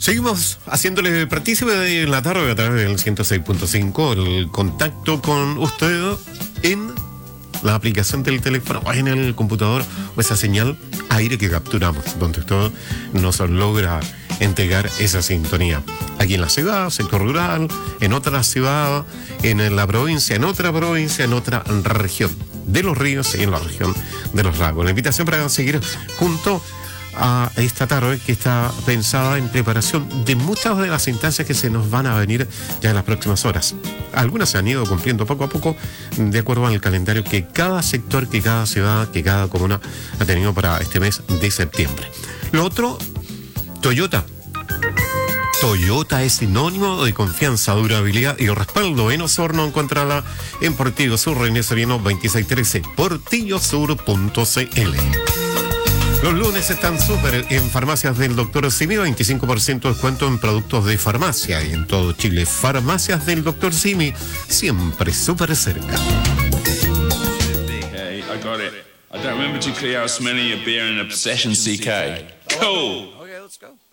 Seguimos haciéndole partícipe de la tarde a través del 106.5, el contacto con usted en la aplicación del teléfono o en el computador, o esa señal aire que capturamos, donde usted nos logra entregar esa sintonía. Aquí en la ciudad, sector rural, en otra ciudad, en la provincia, en otra provincia, en otra región de los ríos y en la región de los lagos. La invitación para seguir junto a esta tarde que está pensada en preparación de muchas de las instancias que se nos van a venir ya en las próximas horas. Algunas se han ido cumpliendo poco a poco de acuerdo al calendario que cada sector, que cada ciudad, que cada comuna ha tenido para este mes de septiembre. Lo otro, Toyota. Toyota es sinónimo de confianza, durabilidad y respaldo. En Osorno, encuéntrala en Portillo Sur, René Soriano 2613, portillosur.cl. Los lunes están súper en farmacias del Dr. Simi, 25% de descuento en productos de farmacia y en todo Chile. Farmacias del Dr. Simi, siempre súper cerca. Hey, I got it. I don't remember too clearly how smelling your beer and obsession, CK. Cool. Okay, let's go.